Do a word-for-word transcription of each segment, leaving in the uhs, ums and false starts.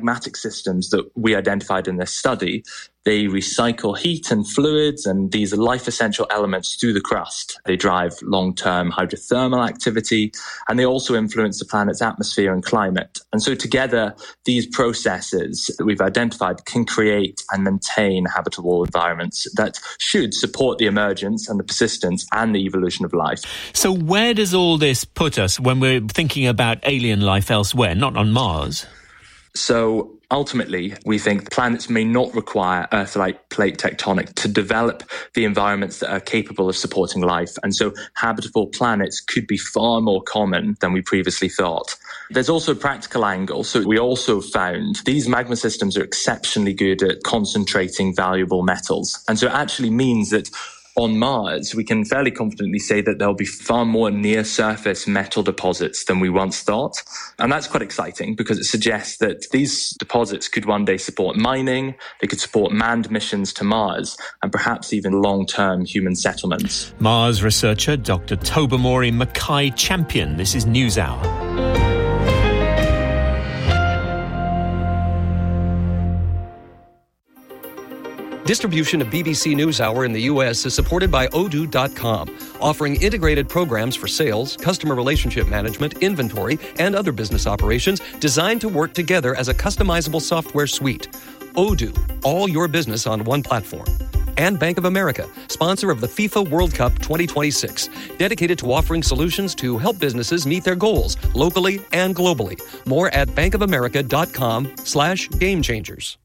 magmatic systems that we identified in this study, they recycle heat and fluids and these life-essential elements through the crust. They drive long-term hydrothermal activity, and they also influence the planet's atmosphere and climate. And so together, these processes that we've identified can create and maintain habitable environments that should support the emergence and the persistence and the evolution of life. So where does all this put us when we're thinking about alien life elsewhere, not on Mars? So ultimately, we think planets may not require Earth-like plate tectonic to develop the environments that are capable of supporting life. And so habitable planets could be far more common than we previously thought. There's also a practical angle. So we also found these magma systems are exceptionally good at concentrating valuable metals. And so it actually means that on Mars, we can fairly confidently say that there'll be far more near-surface metal deposits than we once thought. And that's quite exciting because it suggests that these deposits could one day support mining, they could support manned missions to Mars, and perhaps even long-term human settlements. Mars researcher Doctor Tobermory Mackay-Champion. This is NewsHour. Distribution of B B C NewsHour in the U S is supported by Odoo dot com, offering integrated programs for sales, customer relationship management, inventory, and other business operations designed to work together as a customizable software suite. Odoo, all your business on one platform. And Bank of America, sponsor of the FIFA World Cup twenty twenty-six, dedicated to offering solutions to help businesses meet their goals locally and globally. More at bankofamerica.com slash game changers.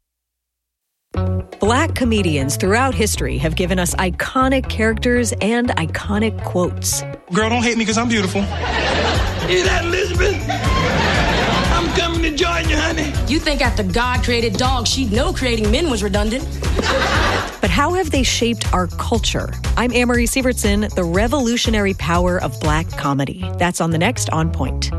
Black comedians throughout history have given us iconic characters and iconic quotes. Girl, don't hate me because I'm beautiful. Is that Elizabeth? I'm coming to join you, honey. You think after God created dogs, she'd know creating men was redundant. But how have they shaped our culture? I'm Amory Sievertson, the revolutionary power of black comedy. That's on the next On Point.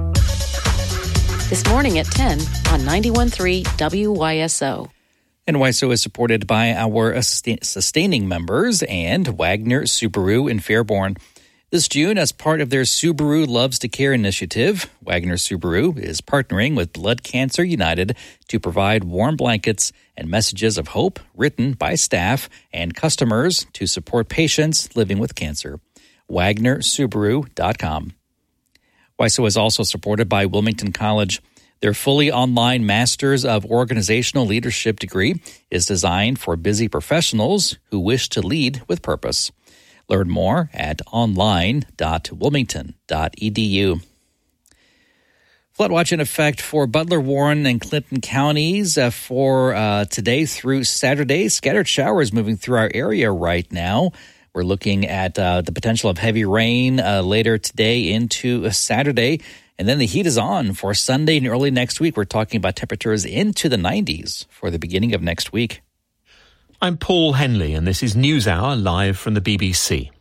This morning at ten on ninety-one point three W Y S O. N Y S O is supported by our sustaining members and Wagner Subaru in Fairborn. This June, as part of their Subaru Loves to Care initiative, Wagner Subaru is partnering with Blood Cancer United to provide warm blankets and messages of hope written by staff and customers to support patients living with cancer. Wagner Subaru dot com. W Y S O is also supported by Wilmington College. Their fully online Masters of Organizational Leadership degree is designed for busy professionals who wish to lead with purpose. Learn more at online dot wilmington dot e d u. Flood watch in effect for Butler, Warren, and Clinton counties uh, for uh, today through Saturday. Scattered showers moving through our area right now. We're looking at uh, the potential of heavy rain uh, later today into uh, Saturday. And then the heat is on for Sunday and early next week. We're talking about temperatures into the nineties for the beginning of next week. I'm Paul Henley, and this is NewsHour live from the B B C.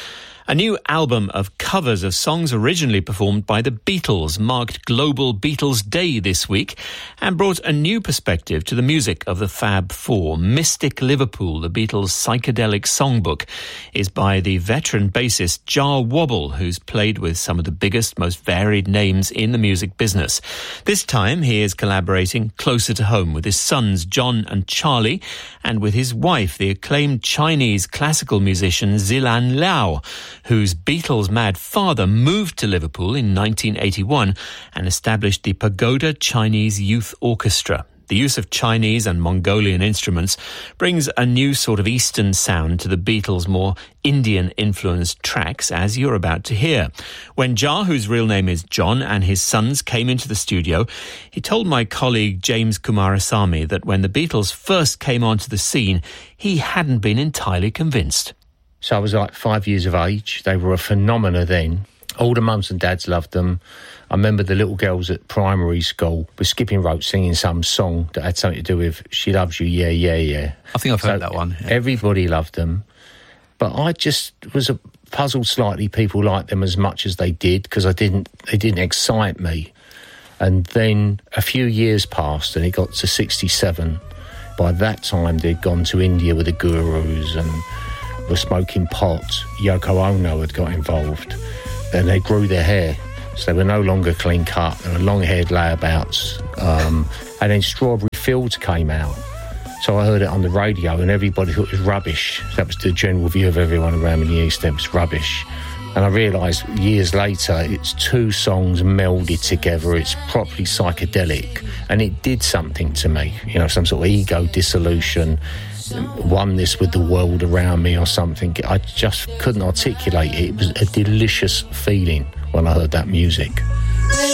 A new album of covers of songs originally performed by the Beatles marked Global Beatles Day this week and brought a new perspective to the music of the Fab Four. Mystic Liverpool, the Beatles' psychedelic songbook, is by the veteran bassist Jah Wobble, who's played with some of the biggest, most varied names in the music business. This time he is collaborating closer to home with his sons John and Charlie and with his wife, the acclaimed Chinese classical musician Zilan Liao, whose Beatles-mad father moved to Liverpool in nineteen eighty-one and established the Pagoda Chinese Youth Orchestra. The use of Chinese and Mongolian instruments brings a new sort of Eastern sound to the Beatles' more Indian-influenced tracks, as you're about to hear. When Jah, whose real name is John, and his sons came into the studio, he told my colleague James Kumarasamy that when the Beatles first came onto the scene, he hadn't been entirely convinced. So I was like five years of age. They were a phenomena then. All the mums and dads loved them. I remember the little girls at primary school were skipping rope singing some song that had something to do with She Loves You, Yeah, Yeah, Yeah. I think I've so heard that one. Yeah. Everybody loved them. But I just was puzzled slightly people liked them as much as they did because I didn't. They didn't excite me. And then a few years passed and it got to sixty-seven. By that time, they'd gone to India with the Gurus and were smoking pot. Yoko Ono had got involved. Then they grew their hair, so they were no longer clean cut. They were long-haired layabouts. Um, and then Strawberry Fields came out. So I heard it on the radio and everybody thought it was rubbish. That was the general view of everyone around me in the East End, was rubbish. And I realised years later it's two songs melded together, it's properly psychedelic, and it did something to me, you know, some sort of ego dissolution, oneness with the world around me or something. I just couldn't articulate it. It was a delicious feeling when I heard that music.